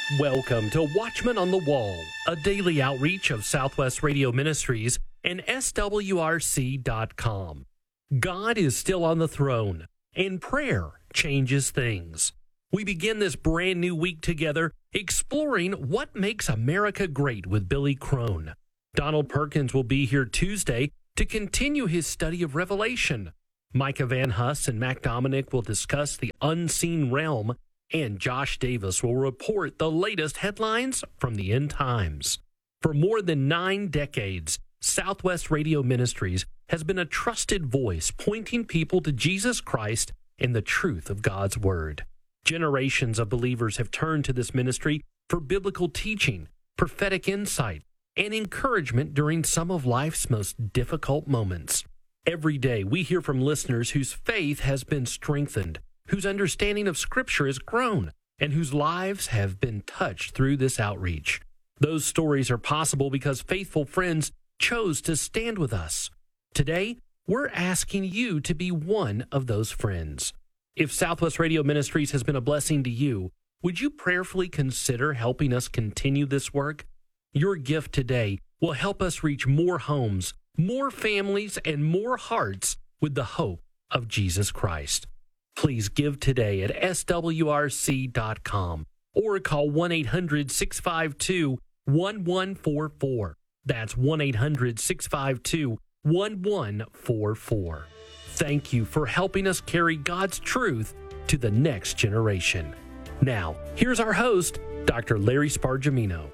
Welcome to Watchman on the Wall, a daily outreach of Southwest Radio Ministries and SWRC.com. God is still on the throne, and prayer changes things. We begin this brand new week together exploring what makes America great with Billy Crone. Donald Perkins will be here Tuesday to continue his study of Revelation. Micah Van Huss and Mac Dominic will discuss the unseen realm, and Josh Davis will report the latest headlines from the end times. For more than 9 decades, Southwest Radio Ministries has been a trusted voice pointing people to Jesus Christ and the truth of God's Word. Generations of believers have turned to this ministry for biblical teaching, prophetic insight, and encouragement during some of life's most difficult moments. Every day, we hear from listeners whose faith has been strengthened, whose understanding of Scripture has grown, and whose lives have been touched through this outreach. Those stories are possible because faithful friends chose to stand with us. Today, we're asking you to be one of those friends. If Southwest Radio Ministries has been a blessing to you, would you prayerfully consider helping us continue this work? Your gift today will help us reach more homes, more families, and more hearts with the hope of Jesus Christ. Please give today at swrc.com or call 1-800-652-1144. That's 1-800-652-1144. Thank you for helping us carry God's truth to the next generation. Now, here's our host, Dr. Larry Spargimino.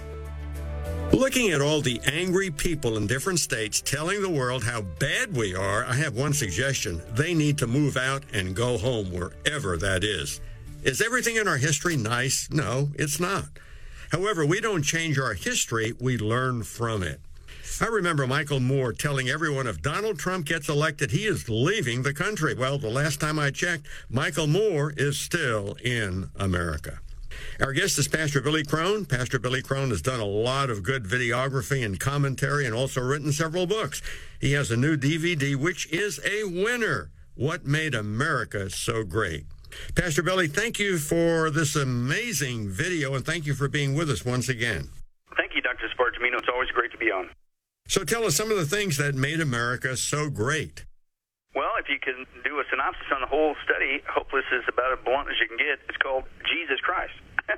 Looking at all the angry people in different states telling the world how bad we are, I have one suggestion. They need to move out and go home, wherever that is. Is everything in our history nice? No, it's not. However, we don't change our history, we learn from it. I remember Michael Moore telling everyone if Donald Trump gets elected, he is leaving the country. Well, the last time I checked, Michael Moore is still in America. Our guest is Pastor Billy Crone. Pastor Billy Crone has done a lot of good videography and commentary and also written several books. He has a new DVD, which is a winner, What Made America So Great. Pastor Billy, thank you for this amazing video, and thank you for being with us once again. Thank you, Dr. Spargimino. It's always great to be on. So tell us some of the things that made America so great. Well, if you can do a synopsis on the whole study, hopefully this is about as blunt as you can get. It's called Jesus Christ.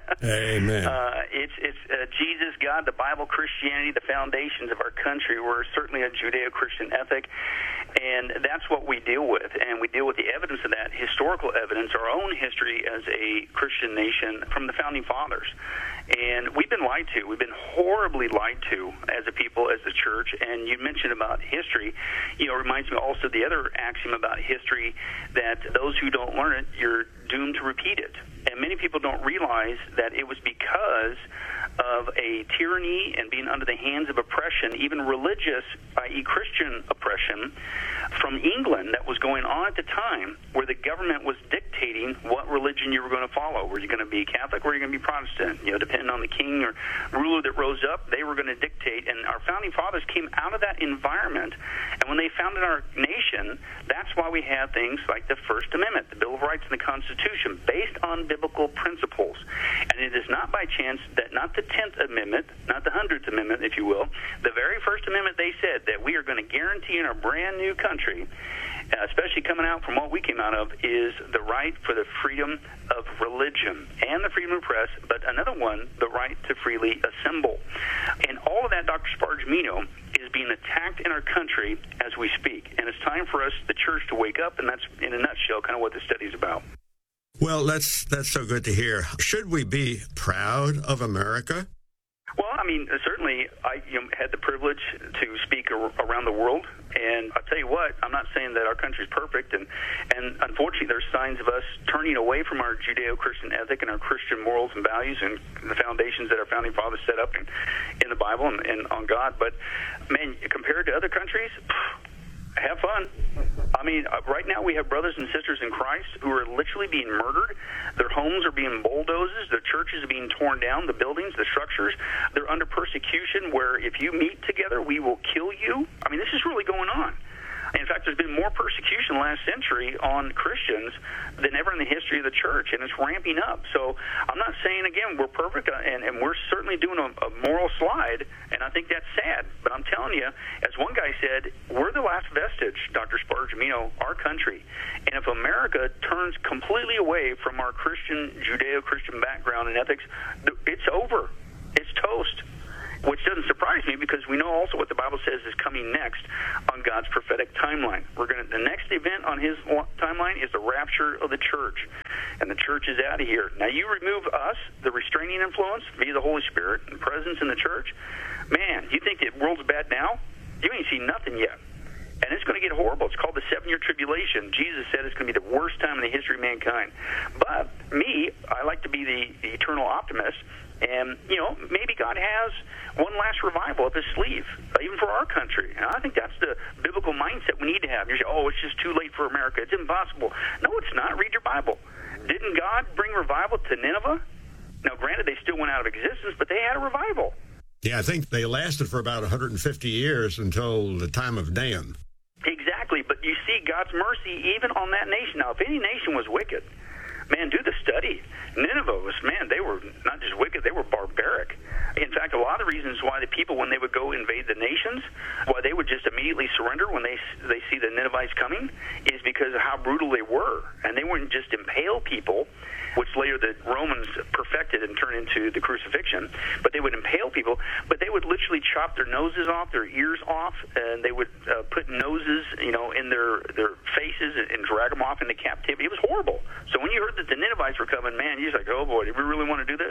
Amen. It's Jesus, God, the Bible, Christianity, the foundations of our country. We're certainly a Judeo-Christian ethic, and that's what we deal with. And we deal with the evidence of that, historical evidence, our own history as a Christian nation from the Founding Fathers. And we've been lied to. We've been horribly lied to as a people, as a church. And you mentioned about history. You know, it reminds me also the other axiom about history, that those who don't learn it, you're doomed to repeat it. And many people don't realize that it was because of a tyranny and being under the hands of oppression, even religious, i.e. Christian oppression, from England that was going on at the time, where the government was dictating what religion you were going to follow. Were you going to be Catholic or were you going to be Protestant? You know, depending on the king or ruler that rose up, they were going to dictate. And our founding fathers came out of that environment. And when they founded our nation, that's why we have things like the First Amendment, the Bill of Rights, and the Constitution, based on biblical principles. And it is not by chance that not the 10th Amendment, not the 100th Amendment, if you will, the very first amendment they said that we are going to guarantee in our brand new country, especially coming out from what we came out of, is the right for the freedom of religion and the freedom of press, but another one, the right to freely assemble. And all of that, Dr. Spargimino, is being attacked in our country as we speak. And it's time for us, the church, to wake up, and that's, in a nutshell, kind of what this study is about. Well, that's so good to hear. Should we be proud of America? Well, I mean, certainly I had the privilege to speak around the world, and I'll tell you what, I'm not saying that our country's perfect, and unfortunately there's signs of us turning away from our Judeo-Christian ethic and our Christian morals and values and the foundations that our founding fathers set up in the Bible and on God. But, man, compared to other countries, have fun. I mean, right now we have brothers and sisters in Christ who are literally being murdered. Their homes are being bulldozed. Their churches are being torn down. The buildings, the structures, they're under persecution where if you meet together, we will kill you. I mean, this is really going on. In fact, there's been more persecution last century on Christians than ever in the history of the church, and it's ramping up. So I'm not saying, again, we're perfect, and we're certainly doing a moral slide, and I think that's sad. But I'm telling you, as one guy said, we're the last vestige, Dr. Spurgeon, our country. And if America turns completely away from our Christian, Judeo-Christian background and ethics, it's over. It's toast. Which doesn't surprise me, because we know also what the Bible says is coming next on God's prophetic timeline. The next event on his timeline is the rapture of the church, and the church is out of here. Now, you remove us, the restraining influence via the Holy Spirit and presence in the church, man, you think the world's bad now? You ain't seen nothing yet. And it's going to get horrible. It's called the 7-year tribulation. Jesus said it's going to be the worst time in the history of mankind. But I like to be the eternal optimist. And, maybe God has one last revival up his sleeve, even for our country. And I think that's the biblical mindset we need to have. You say, it's just too late for America. It's impossible. No, it's not. Read your Bible. Didn't God bring revival to Nineveh? Now, granted, they still went out of existence, but they had a revival. Yeah, I think they lasted for about 150 years until the time of Dan. Exactly. But you see God's mercy even on that nation. Now, if any nation was wicked, man, do the study. Nineveh was, they were not just wicked, they were barbaric. In fact, a lot of the reasons why the people, when they would go invade the nations, why they would just immediately surrender when they see the Ninevites coming, is because of how brutal they were. And they wouldn't just impale people, which later the Romans perfected and turned into the crucifixion, but they would impale people, but they would literally chop their noses off, their ears off, and they would put noses, in their faces and drag them off into captivity. It was horrible. So when you heard that the Ninevites were coming, man, you're like, oh boy, do we really want to do this?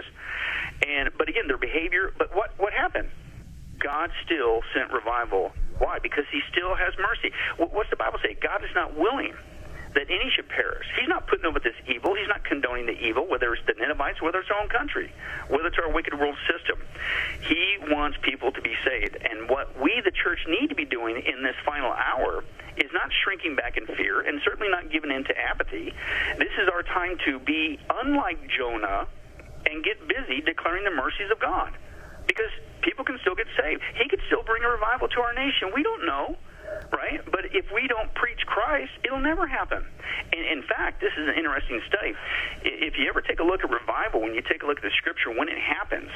But again, their behavior, but what happened? God still sent revival. Why? Because he still has mercy. What's the Bible say? God is not willing that any should perish. He's not putting up with this evil. He's not condoning the evil, whether it's the Ninevites, whether it's our own country, whether it's our wicked world system. He wants people to be saved. And what we, the church, need to be doing in this final hour is not shrinking back in fear and certainly not giving in to apathy. This is our time to be unlike Jonah and get busy declaring the mercies of God, because people can still get saved. He could still bring a revival to our nation. We don't know. Right? But if we don't preach Christ, it'll never happen. And in fact, this is an interesting study. If you ever take a look at revival, when you take a look at the Scripture, when it happens,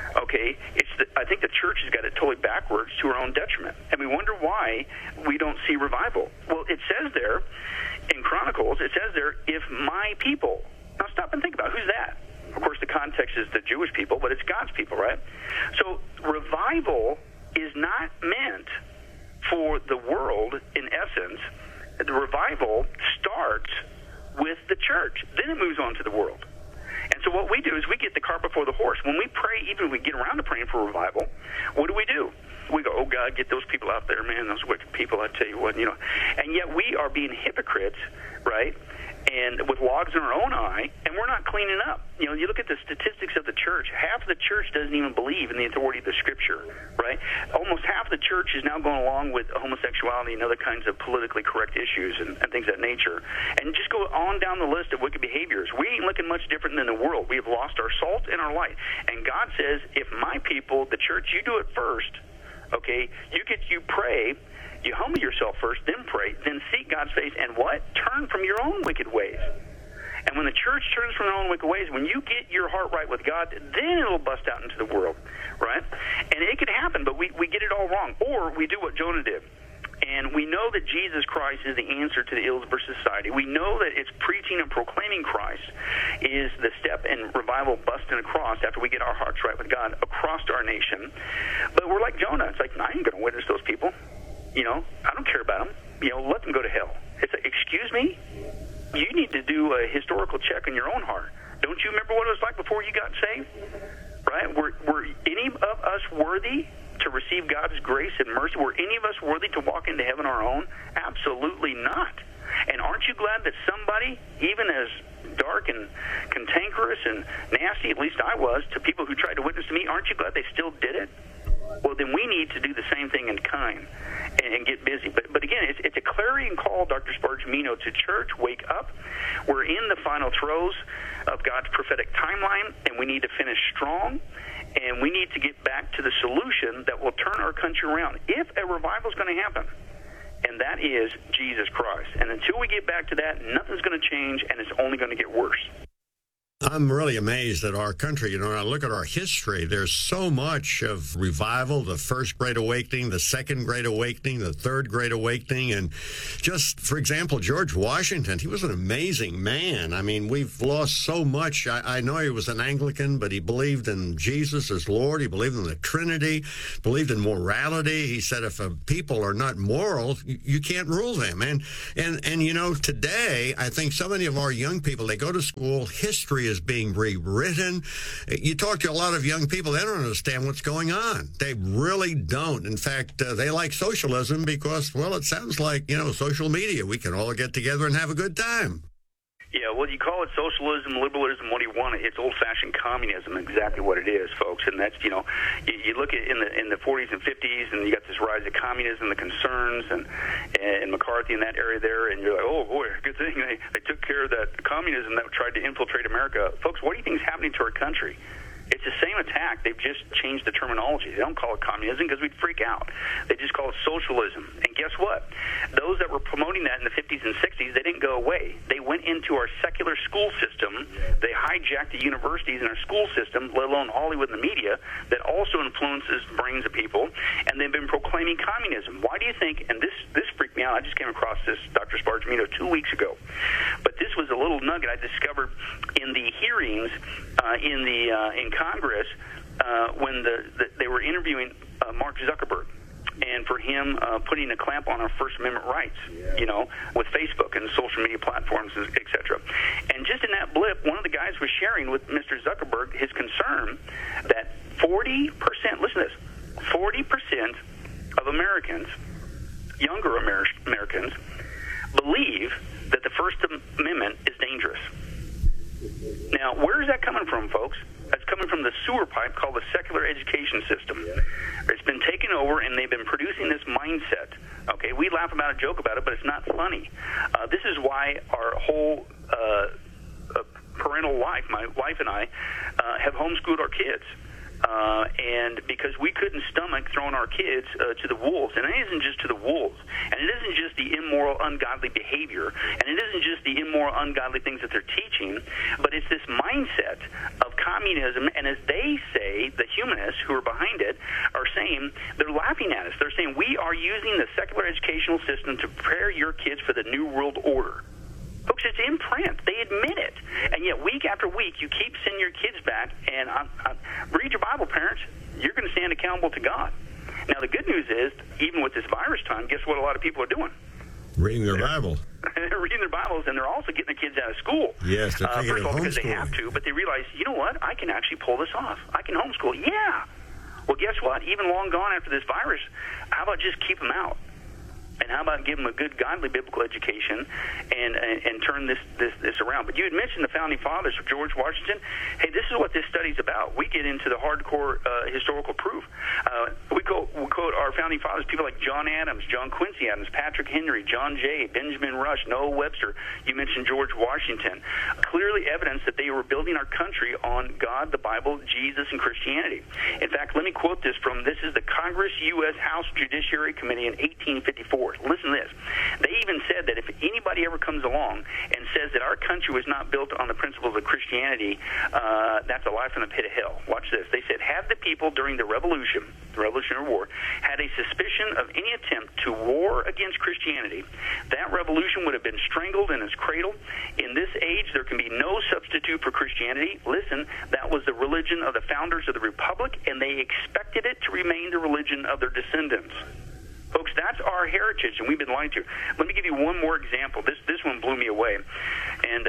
I think the church has got it totally backwards to our own detriment. And we wonder why we don't see revival. Well, it says there in Chronicles, if my people. Now stop and think about who's that. Of course, the context is the Jewish people, but it's God's people, right? So revival is not meant for the world, in essence. The revival starts with the church. Then it moves on to the world. And so what we do is we get the cart before the horse. When we pray, even if we get around to praying for revival, what do? We go, oh, God, get those people out there, man, those wicked people, I tell you what, And yet we are being hypocrites, right? And with logs in our own eye, and we're not cleaning up. You look at the statistics of the church. Half of the church doesn't even believe in the authority of the Scripture, right? Almost half of the church is now going along with homosexuality and other kinds of politically correct issues and things of that nature. And just go on down the list of wicked behaviors. We ain't looking much different than the world. We have lost our salt and our light. And God says, if my people, the church, you do it first, okay, you pray, you humble yourself first, then pray, then seek God's face, and what? Turn from your own wicked ways. And when the church turns from their own wicked ways, when you get your heart right with God, then it'll bust out into the world, right? And it could happen, but we get it all wrong. Or we do what Jonah did. And we know that Jesus Christ is the answer to the ills of our society. We know that it's preaching and proclaiming Christ is the step in revival busting across after we get our hearts right with God across our nation. But we're like Jonah. It's like, I ain't going to witness those people. I don't care about them. Let them go to hell. It's like, excuse me? You need to do a historical check in your own heart. Don't you remember what it was like before you got saved? Right? Were any of us worthy to receive God's grace and mercy? Were any of us worthy to walk into heaven on our own? Absolutely not. And aren't you glad that somebody, even as dark and cantankerous and nasty, at least I was, to people who tried to witness to me, aren't you glad they still did it? Well, then we need to do the same thing in kind and get busy. But again, it's a clarion call, Dr. Spurgeon, to church, wake up. We're in the final throes of God's prophetic timeline, and we need to finish strong, and we need to get back to the solution that will turn our country around. If a revival is going to happen, and that is Jesus Christ. And until we get back to that, nothing's going to change, and it's only going to get worse. I'm really amazed at our country. When I look at our history, there's so much of revival, the First Great Awakening, the Second Great Awakening, the Third Great Awakening. And just, for example, George Washington, he was an amazing man. I mean, we've lost so much. I know he was an Anglican, but he believed in Jesus as Lord. He believed in the Trinity, believed in morality. He said if a people are not moral, you can't rule them. And today, I think so many of our young people, they go to school, history is being rewritten. You talk to a lot of young people, they don't understand what's going on. They really don't. In fact, they like socialism because, well, it sounds like, social media. We can all get together and have a good time. Yeah, well, you call it socialism, liberalism, what do you want? It's old-fashioned communism, exactly what it is, folks. And that's, you look at in the 40s and 50s, and you got this rise of communism, the concerns, and McCarthy in that area there, and you're like, oh, boy, good thing they took care of that communism that tried to infiltrate America. Folks, what do you think is happening to our country? It's the same attack. They've just changed the terminology. They don't call it communism because we'd freak out. They just call it socialism. And guess what? Those that were promoting that in the 50s and 60s, they didn't go away. They went into our secular school system. They hijacked the universities in our school system, let alone Hollywood and the media, that also influences the brains of people. And they've been proclaiming communism. Why do you think, and this freaked me out, I just came across this, Dr. Spargimino, 2 weeks ago. But this was a little nugget I discovered in the hearings in Congress when they were interviewing Mark Zuckerberg, and for him putting a clamp on our First Amendment rights, with Facebook and social media platforms, etc. And just in that blip, one of the guys was sharing with Mr. Zuckerberg his concern that 40%, listen to this, 40% of Americans, younger Americans, believe that the First Amendment is dangerous. Now, where is that coming from, folks? That's coming from the sewer pipe called the secular education system. It's been taken over, and they've been producing this mindset. Okay, we laugh about it, joke about it, but it's not funny. This is why our whole parental life, my wife and I, have homeschooled our kids. And because we couldn't stomach throwing our kids to the wolves. And it isn't just to the wolves. And it isn't just the immoral, ungodly behavior. And it isn't just the immoral, ungodly things that they're teaching. But it's this mindset of communism. And as they say, the humanists who are behind it are saying, they're laughing at us. They're saying, we are using the secular educational system to prepare your kids for the New World Order. Folks, it's in print. They admit it. And yet week after week, you keep sending your kids back, and read your Bible, parents. You're going to stand accountable to God. Now, the good news is, even with this virus time, guess what a lot of people are doing? Reading their Bible. They're reading their Bibles, and they're also getting their kids out of school. Yes, they're taking first of all, because they homeschooling. have to, but they realize, you know what? I can actually pull this off. I can homeschool. Yeah. Well, guess what? Even long gone after this virus, how about just keep them out? And how about give them a good, godly, biblical education and turn this around? But you had mentioned the Founding Fathers of George Washington. Hey, this is what this study's about. We get into the hardcore historical proof. We quote our Founding Fathers, people like John Adams, John Quincy Adams, Patrick Henry, John Jay, Benjamin Rush, Noah Webster. You mentioned George Washington. Clearly evidence that they were building our country on God, the Bible, Jesus, and Christianity. In fact, let me quote this is the Congress U.S. House Judiciary Committee in 1854. Listen to this. They even said that if anybody ever comes along and says that our country was not built on the principles of Christianity, that's a lie from the pit of hell. Watch this. They said, had the people during the Revolutionary War, had a suspicion of any attempt to war against Christianity, that revolution would have been strangled in its cradle. In this age, there can be no substitute for Christianity. Listen, that was the religion of the founders of the Republic, and they expected it to remain the religion of their descendants. Folks, that's our heritage, and we've been lied to. Let me give you one more example. This one blew me away, and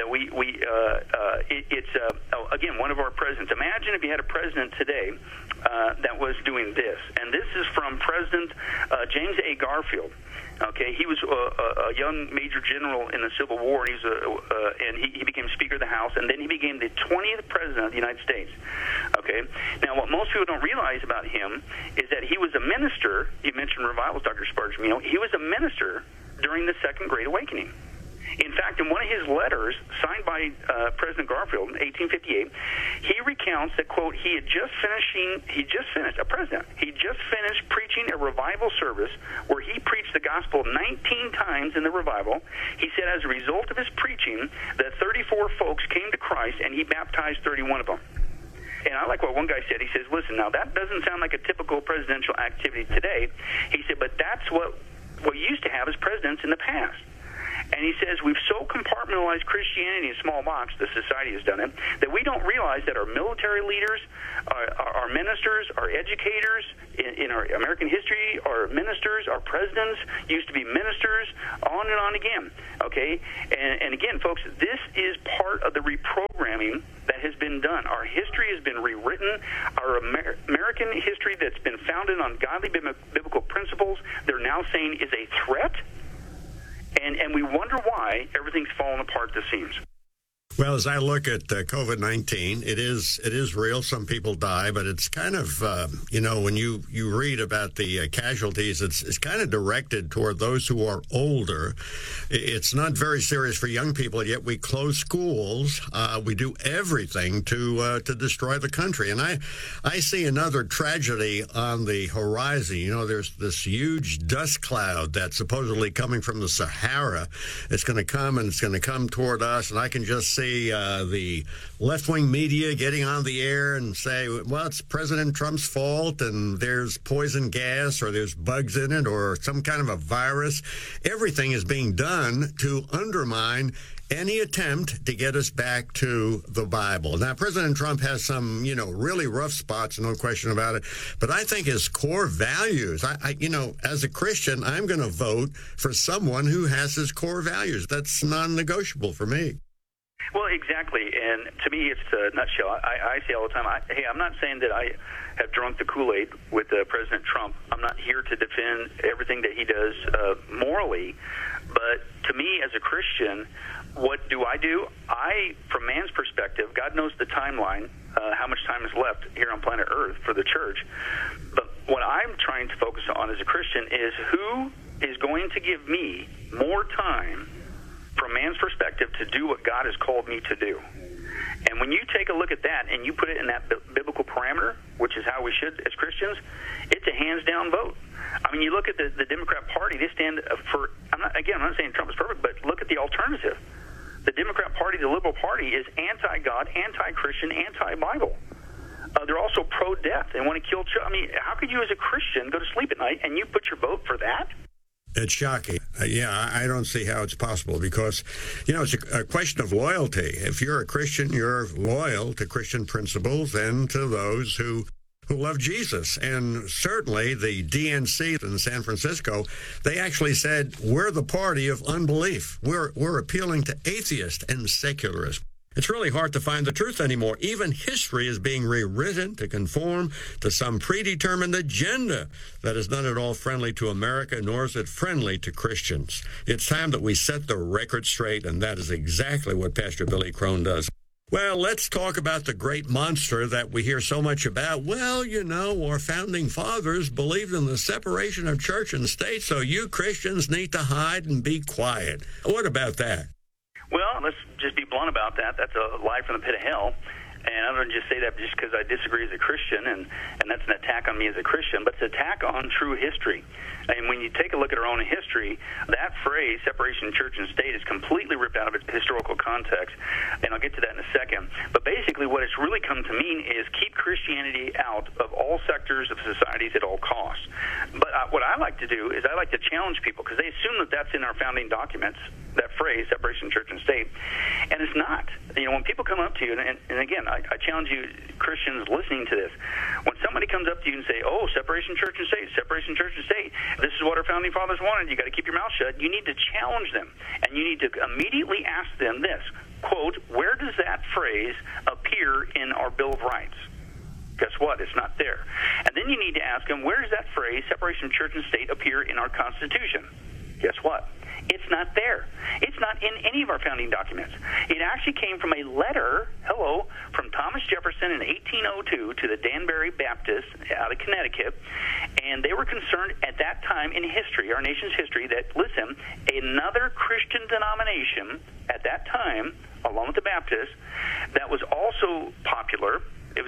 again, one of our presidents. Imagine if you had a president today that was doing this, and this is from President James A. Garfield. Okay, he was a young major general in the Civil War, and he became Speaker of the House, and then he became the 20th President of the United States. Okay, now what most people don't realize about him is that he was a minister. You mentioned revivals, Dr. Spargimino. He was a minister during the Second Great Awakening. In fact, in one of his letters signed by President Garfield in 1858, he recounts that, quote, he just finished preaching a revival service where he preached the gospel 19 times in the revival. He said as a result of his preaching that 34 folks came to Christ, and he baptized 31 of them. And I like what one guy said. He says, listen, now that doesn't sound like a typical presidential activity today. He said, but that's what we used to have as presidents in the past. And he says, we've so compartmentalized Christianity in a small box, the society has done it, that we don't realize that our military leaders, our ministers, our educators in our American history, our ministers, our presidents used to be ministers, on and on again. Okay? And again, folks, this is part of the reprogramming that has been done. Our history has been rewritten. Our American history that's been founded on godly biblical principles, they're now saying is a threat. And we wonder why everything's fallen apart at the seams. Well, as I look at COVID-19, it is real. Some people die, but it's kind of, when you read about the casualties, it's kind of directed toward those who are older. It's not very serious for young people, yet we close schools. We do everything to destroy the country. And I see another tragedy on the horizon. You know, there's this huge dust cloud that's supposedly coming from the Sahara. It's going to come, and it's going to come toward us, and I can just see the left-wing media getting on the air and say, well, it's President Trump's fault and there's poison gas or there's bugs in it or some kind of a virus. Everything is being done to undermine any attempt to get us back to the Bible. Now, President Trump has some, really rough spots, no question about it. But I think his core values, as a Christian, I'm going to vote for someone who has his core values. That's non-negotiable for me. Well, exactly, and to me, it's a nutshell. I say all the time, I'm not saying that I have drunk the Kool-Aid with President Trump. I'm not here to defend everything that he does morally, but to me, as a Christian, what do? From man's perspective, God knows the timeline, how much time is left here on planet Earth for the church, but what I'm trying to focus on as a Christian is who is going to give me more time from man's perspective to do what God has called me to do. And when you take a look at that and you put it in that biblical parameter, which is how we should as Christians, it's a hands-down vote. I mean, you look at the Democrat Party, they stand for, I'm not saying Trump is perfect, but look at the alternative. The Democrat Party, the Liberal Party, is anti-God, anti-Christian, anti-Bible. They're also pro-death. They want to kill children. I mean, how could you as a Christian go to sleep at night and you put your vote for that? It's shocking. I don't see how it's possible because, it's a question of loyalty. If you're a Christian, you're loyal to Christian principles and to those who love Jesus. And certainly the DNC in San Francisco, they actually said, we're the party of unbelief. We're appealing to atheists and secularists. It's really hard to find the truth anymore. Even history is being rewritten to conform to some predetermined agenda that is not at all friendly to America, nor is it friendly to Christians. It's time that we set the record straight, and that is exactly what Pastor Billy Crone does. Well, let's talk about the great monster that we hear so much about. Well, our founding fathers believed in the separation of church and state, so you Christians need to hide and be quiet. What about that? Well, let's just be blunt about that. That's a lie from the pit of hell. And I don't just say that just because I disagree as a Christian, and that's an attack on me as a Christian, but it's an attack on true history. And when you take a look at our own history, that phrase, separation of church and state, is completely ripped out of its historical context. And I'll get to that in a second. But basically what it's really come to mean is keep Christianity out of all sectors of societies at all costs. But what I like to do is I like to challenge people because they assume that that's in our founding documents, that phrase, separation of church and state. And it's not. When people come up to you, and again, I challenge you, Christians listening to this, when somebody comes up to you and say, oh, separation church and state, separation church and state, this is what our founding fathers wanted, you got to keep your mouth shut, you need to challenge them. And you need to immediately ask them this, quote, where does that phrase appear in our Bill of Rights? Guess what? It's not there. And then you need to ask them, where does that phrase, separation of church and state, appear in our Constitution? Guess what? It's not there. It's not in any of our founding documents. It actually came from a letter, from Thomas Jefferson in 1802 to the Danbury Baptists out of Connecticut, and they were concerned at that time in history, our nation's history, that, listen, another Christian denomination at that time, along with the Baptists, that was also popular,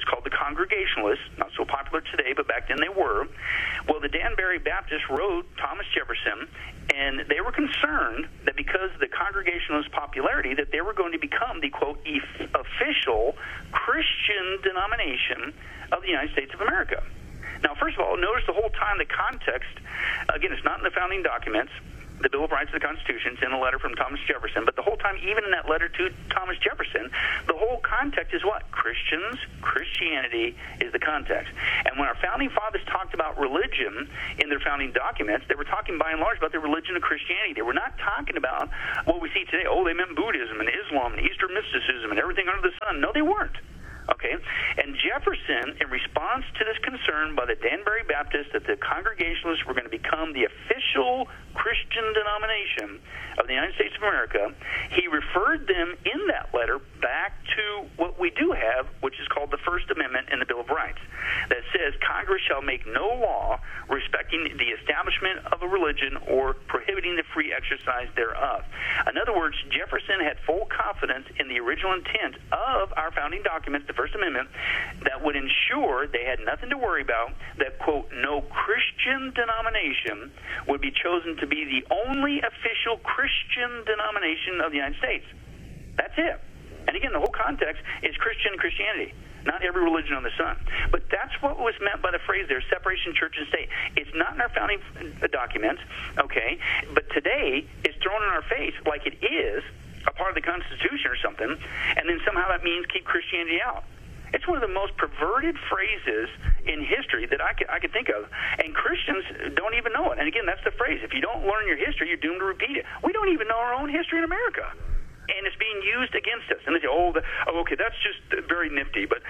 Congregationalists, not so popular today, but back then they were. Well, the Danbury Baptists wrote Thomas Jefferson, and they were concerned that because of the Congregationalist popularity, that they were going to become the, quote, official Christian denomination of the United States of America. Now, first of all, notice the whole time the context, again, it's not in the founding documents, the Bill of Rights of the Constitution, it's in a letter from Thomas Jefferson, but the whole time, even in that letter to Thomas Jefferson, the whole context is what? Christians, Christianity is the context. And when our founding fathers talked about religion in their founding documents, they were talking by and large about the religion of Christianity. They were not talking about what we see today. Oh, they meant Buddhism and Islam and Eastern mysticism and everything under the sun. No, they weren't. Okay, and Jefferson, in response to this concern by the Danbury Baptists that the Congregationalists were going to become the official Christian denomination of the United States of America, he referred them in that letter back to what we do have, which is called the First Amendment in the Bill of Rights, that says Congress shall make no law respecting the establishment of a religion or prohibiting the free exercise thereof. In other words, Jefferson had full confidence in the original intent of our founding documents, the First Amendment, that would ensure they had nothing to worry about, that, quote, no Christian denomination would be chosen to be the only official Christian denomination of the United States. That's it. And again, the whole context is Christian Christianity, not every religion on the sun. But that's what was meant by the phrase there, separation of church and state. It's not in our founding documents, okay, but today it's thrown in our face like it is a part of the Constitution or something, and then somehow that means keep Christianity out. It's one of the most perverted phrases in history that I could think of, and Christians don't even know it. And again, that's the phrase. If you don't learn your history, you're doomed to repeat it. We don't even know our own history in America. And it's being used against us. And they say, okay, that's just very nifty. But,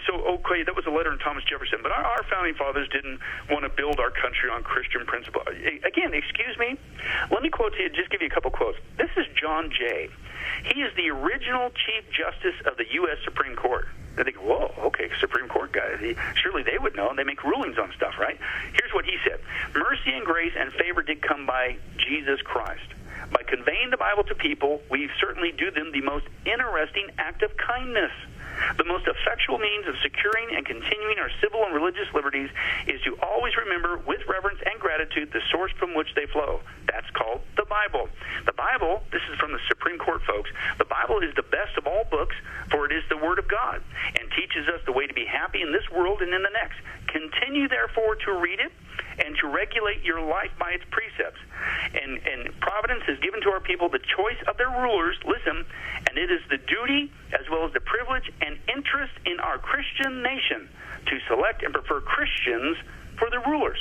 that was a letter in Thomas Jefferson. But our founding fathers didn't want to build our country on Christian principle. Again, excuse me. Let me quote to you, just give you a couple quotes. This is John Jay. He is the original Chief Justice of the U.S. Supreme Court. They think, whoa, okay, Supreme Court guy. Surely they would know. They make rulings on stuff, right? Here's what he said. Mercy and grace and favor did come by Jesus Christ. By conveying the Bible to people, we certainly do them the most interesting act of kindness. The most effectual means of securing and continuing our civil and religious liberties is to always remember with reverence and gratitude the source from which they flow. That's called the Bible. The Bible, this is from the Supreme Court, folks, the Bible is the best of all books, for it is the Word of God, and teaches us the way to be happy in this world and in the next. Continue, therefore, to read it and to regulate your life by its precepts. And providence has given to our people the choice of their rulers, listen, and it is the duty as well as the privilege and interest in our Christian nation to select and prefer Christians for their rulers.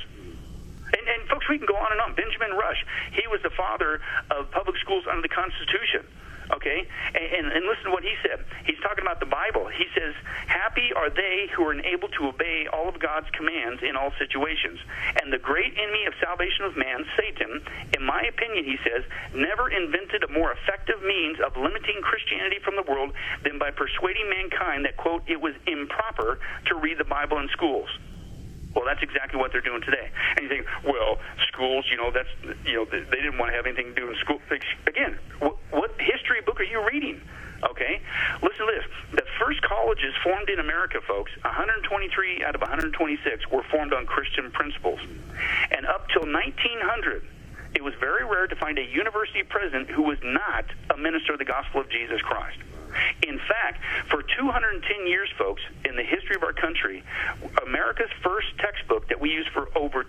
And folks, we can go on and on. Benjamin Rush, he was the father of public schools under the Constitution. Okay? And listen to what he said. He's talking about the Bible. He says, happy are they who are enabled to obey all of God's commands in all situations. And the great enemy of salvation of man, Satan, in my opinion, he says, never invented a more effective means of limiting Christianity from the world than by persuading mankind that, quote, it was improper to read the Bible in schools. Well, that's exactly what they're doing today. And you think, well, schools, they didn't want to have anything to do in school. Again, what history book are you reading? Okay? Listen to this. The first colleges formed in America, folks, 123 out of 126 were formed on Christian principles. And up till 1900, it was very rare to find a university president who was not a minister of the gospel of Jesus Christ. In fact, for 210 years, folks, in the history of our country, America's first textbook that we used for over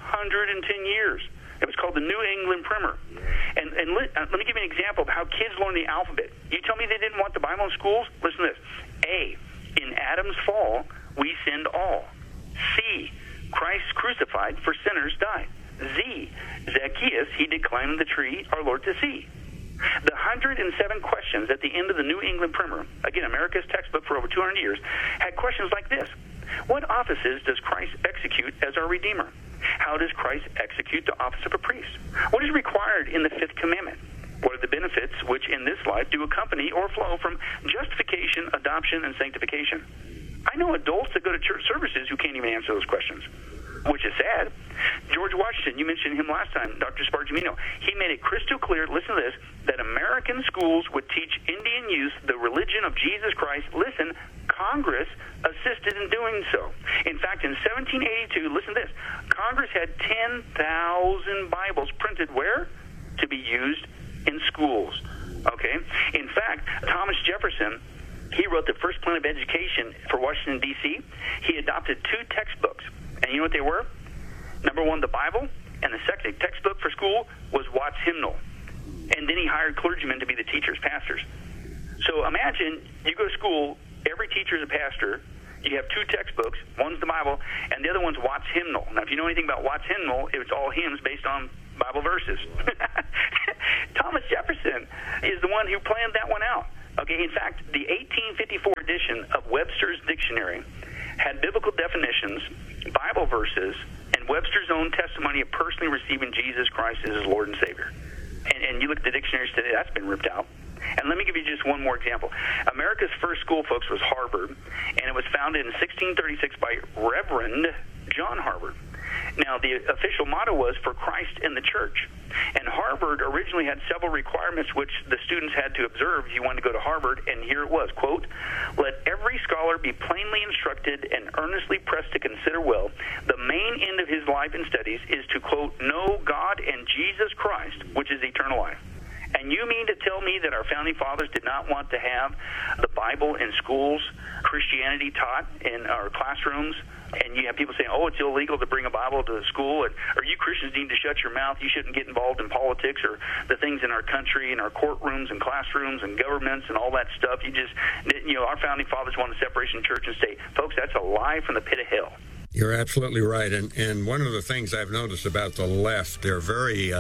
210 years, it was called the New England Primer. And let me give you an example of how kids learn the alphabet. You tell me they didn't want the Bible in schools? Listen to this. A, in Adam's fall, we sinned all. C, Christ crucified for sinners died. Z, Zacchaeus, he did climb the tree, our Lord to see. The 107 questions at the end of the New England Primer, again, America's textbook for over 200 years, had questions like this. What offices does Christ execute as our Redeemer? How does Christ execute the office of a priest? What is required in the Fifth Commandment? What are the benefits which in this life do accompany or flow from justification, adoption, and sanctification? I know adults that go to church services who can't even answer those questions, which is sad. George Washington, you mentioned him last time, Dr. Spargimino. He made it crystal clear, listen to this, that American schools would teach Indian youth the religion of Jesus Christ, listen, Congress assisted in doing so. In fact, in 1782, listen to this, Congress had 10,000 Bibles printed where? To be used in schools. Okay? In fact, Thomas Jefferson, he wrote the first plan of education for Washington, D.C. He adopted 2 textbooks. And you know what they were? Number 1, the Bible, and the second textbook for school was Watts' Hymnal. And then he hired clergymen to be the teachers, pastors. So imagine you go to school, every teacher is a pastor, you have 2 textbooks, one's the Bible, and the other one's Watts' Hymnal. Now, if you know anything about Watts' Hymnal, it's all hymns based on Bible verses. Thomas Jefferson is the one who planned that one out. Okay, in fact, the 1854 edition of Webster's Dictionary had biblical definitions, Bible verses, and Webster's own testimony of personally receiving Jesus Christ as his Lord and Savior. And you look at the dictionaries today, that's been ripped out. And let me give you just one more example. America's first school, folks, was Harvard, and it was founded in 1636 by Reverend John Harvard. Now, the official motto was for Christ and the church. And Harvard originally had several requirements which the students had to observe if you wanted to go to Harvard, and here it was, quote, "Let every scholar be plainly instructed and earnestly pressed to consider well. The main end of his life and studies is to, quote, know God and Jesus Christ, which is eternal life." And you mean to tell me that our founding fathers did not want to have the Bible in schools, Christianity taught in our classrooms? And you have people saying, oh, it's illegal to bring a Bible to school, or you Christians need to shut your mouth. You shouldn't get involved in politics or the things in our country and our courtrooms and classrooms and governments and all that stuff. Our founding fathers wanted separation of church and state. Folks, that's a lie from the pit of hell. You're absolutely right. And one of the things I've noticed about the left, they're very,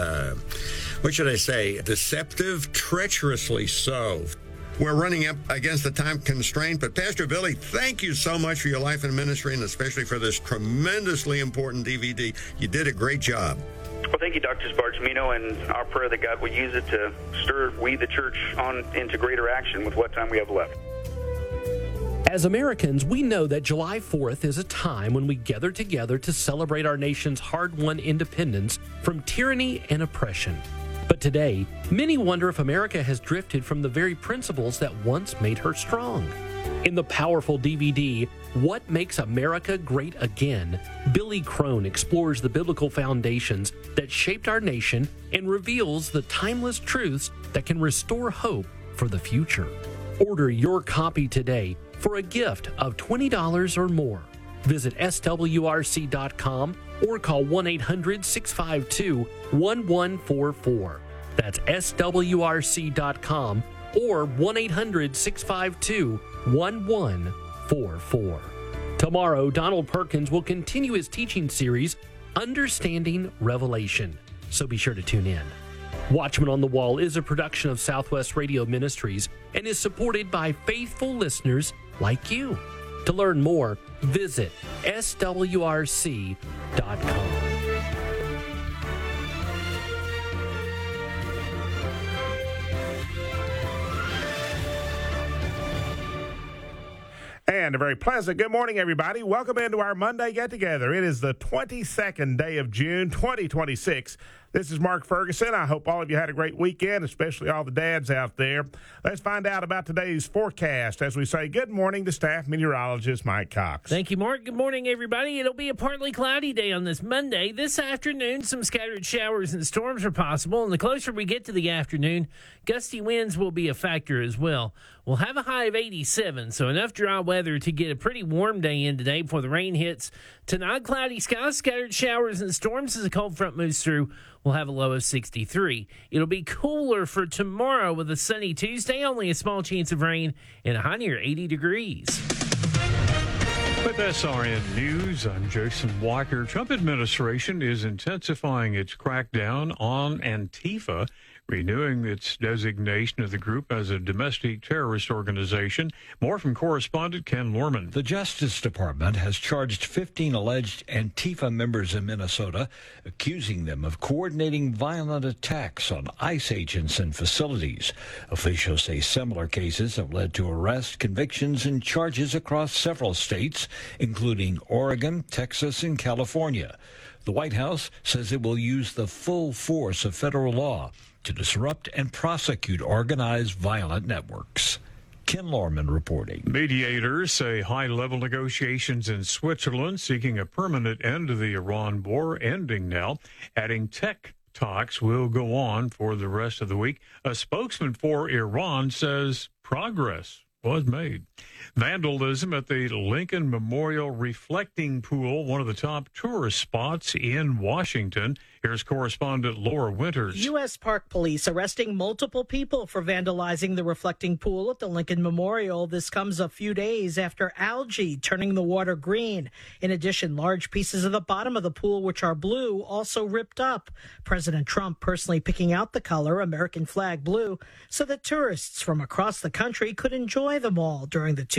deceptive, treacherously so. We're running up against the time constraint, but Pastor Billy, thank you so much for your life and ministry, and especially for this tremendously important DVD. You did a great job. Well, thank you, Dr. Spargimino, and our prayer that God will use it to stir we, the church, on into greater action with what time we have left. As Americans, we know that July 4th is a time when we gather together to celebrate our nation's hard-won independence from tyranny and oppression. But today, many wonder if America has drifted from the very principles that once made her strong. In the powerful DVD, What Makes America Great Again, Billy Crone explores the biblical foundations that shaped our nation and reveals the timeless truths that can restore hope for the future. Order your copy today for a gift of $20 or more. Visit swrc.com or call 1-800-652-1144. That's swrc.com or 1-800-652-1144. Tomorrow, Donald Perkins will continue his teaching series, Understanding Revelation. So be sure to tune in. Watchman on the Wall is a production of Southwest Radio Ministries and is supported by faithful listeners like you. To learn more, visit swrc.com. And a very pleasant good morning, everybody. Welcome into our Monday get-together. It is the 22nd day of June, 2026. This is Mark Ferguson. I hope all of you had a great weekend, especially all the dads out there. Let's find out about today's forecast as we say good morning to staff meteorologist Mike Cox. Thank you, Mark. Good morning, everybody. It'll be a partly cloudy day on this Monday. This afternoon, some scattered showers and storms are possible, and the closer we get to the afternoon, gusty winds will be a factor as well. We'll have a high of 87, so enough dry weather to get a pretty warm day in today before the rain hits. Tonight, cloudy skies, scattered showers and storms as a cold front moves through. We'll have a low of 63. It'll be cooler for tomorrow with a sunny Tuesday, only a small chance of rain, and a high near 80 degrees. With SRN News, I'm Jason Walker. Trump administration is intensifying its crackdown on Antifa, renewing its designation of the group as a domestic terrorist organization. More from correspondent Ken Lorman. The Justice Department has charged 15 alleged Antifa members in Minnesota, accusing them of coordinating violent attacks on ICE agents and facilities. Officials say similar cases have led to arrests, convictions, and charges across several states, including Oregon, Texas, and California. The White House says it will use the full force of federal law to disrupt and prosecute organized violent networks. Ken Lorman reporting. Mediators say high-level negotiations in Switzerland seeking a permanent end to the Iran war ending now, adding tech talks will go on for the rest of the week. A spokesman for Iran says progress was made. Vandalism at the Lincoln Memorial Reflecting Pool, one of the top tourist spots in Washington. Here's correspondent Laura Winters. U.S. Park Police arresting multiple people for vandalizing the reflecting pool at the Lincoln Memorial. This comes a few days after algae turning the water green. In addition, large pieces of the bottom of the pool, which are blue, also ripped up. President Trump personally picking out the color, American flag blue, so that tourists from across the country could enjoy them all during the